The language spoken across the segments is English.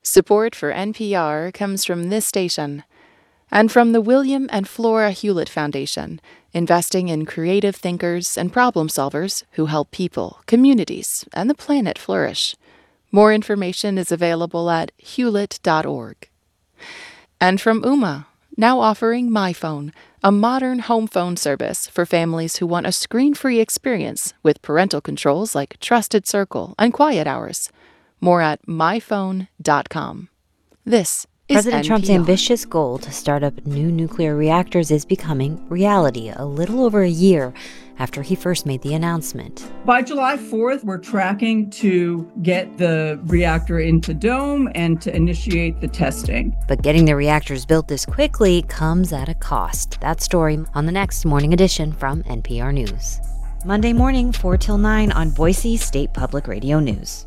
Support for NPR comes from this station and from the William and Flora Hewlett Foundation, investing in creative thinkers and problem solvers who help people, communities, and the planet flourish. More information is available at hewlett.org. And from Ooma, now offering MyPhone, a modern home phone service for families who want a screen-free experience with parental controls like Trusted Circle and Quiet Hours. More at myphone.com. This is President NPR. Trump's ambitious goal to start up new nuclear reactors is becoming reality a little over a year after he first made the announcement. By July 4th, we're tracking to get the reactor into Dome and to initiate the testing. But getting the reactors built this quickly comes at a cost. That story on the next Morning Edition from NPR News. Monday morning, 4 till 9 on Boise State Public Radio News.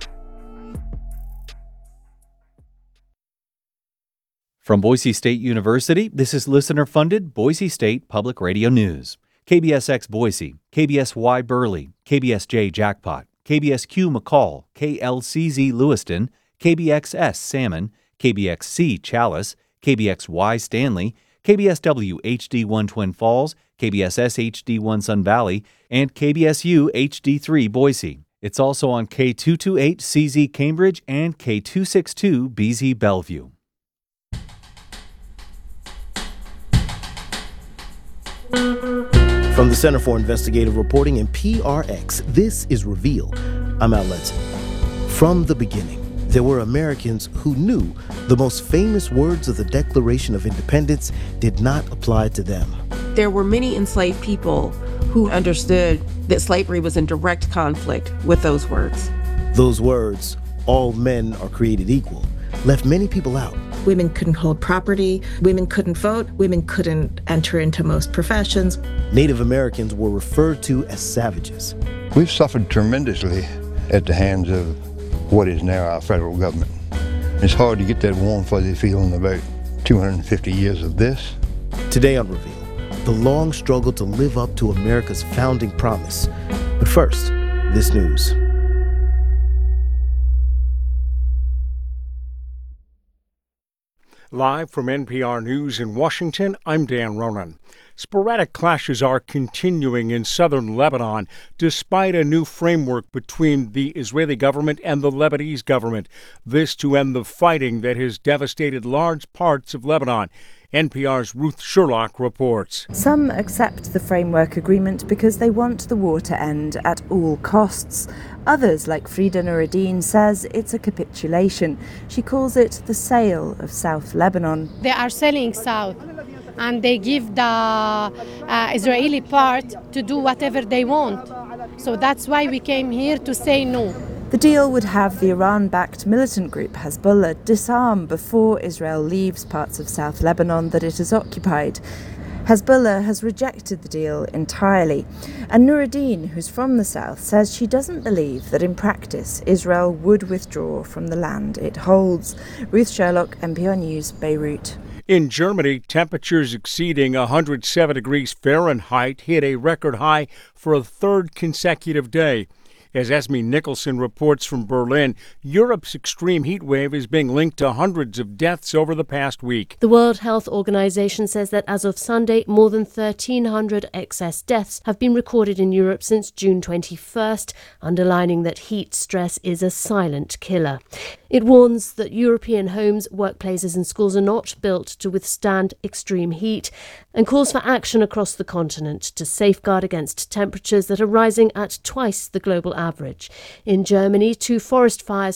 From Boise State University, this is listener-funded Boise State Public Radio News. KBSX Boise, KBSY Burley, KBSJ Jackpot, KBSQ McCall, KLCZ Lewiston, KBXS Salmon, KBXC Chalice, KBXY Stanley, KBSW HD1 Twin Falls, KBSS HD1 Sun Valley, and KBSU HD3 Boise. It's also on K228 CZ Cambridge and K262 BZ Bellevue. From the Center for Investigative Reporting and PRX, this is Reveal. I'm Al Letson. From the beginning, there were Americans who knew the most famous words of the Declaration of Independence did not apply to them. There were many enslaved people who understood that slavery was in direct conflict with those words. Those words, all men are created equal, left many people out. Women couldn't hold property, women couldn't vote, women couldn't enter into most professions. Native Americans were referred to as savages. We've suffered tremendously at the hands of what is now our federal government. It's hard to get that warm, fuzzy feeling about 250 years of this. Today on Reveal, the long struggle to live up to America's founding promise. But first, this news. Live from NPR News in Washington, I'm Dan Ronan. Sporadic clashes are continuing in southern Lebanon, despite a new framework between the Israeli government and the Lebanese government. This to end the fighting that has devastated large parts of Lebanon. NPR's Ruth Sherlock reports. Some accept the framework agreement because they want the war to end at all costs. Others, like Frida Nuruddin, says it's a capitulation. She calls it the sale of South Lebanon. They are selling South, and they give the Israeli part to do whatever they want. So that's why we came here to say no. The deal would have the Iran-backed militant group Hezbollah disarm before Israel leaves parts of South Lebanon that it has occupied. Hezbollah has rejected the deal entirely, and Nuruddin, who's from the south, says she doesn't believe that in practice Israel would withdraw from the land it holds. Ruth Sherlock, NPR News, Beirut. In Germany, temperatures exceeding 107 degrees Fahrenheit hit a record high for a third consecutive day. As Esme Nicholson reports from Berlin, Europe's extreme heat wave is being linked to hundreds of deaths over the past week. The World Health Organization says that as of Sunday, more than 1,300 excess deaths have been recorded in Europe since June 21st, underlining that heat stress is a silent killer. It warns that European homes, workplaces and schools are not built to withstand extreme heat and calls for action across the continent to safeguard against temperatures that are rising at twice the global average. In Germany, 2 forest fires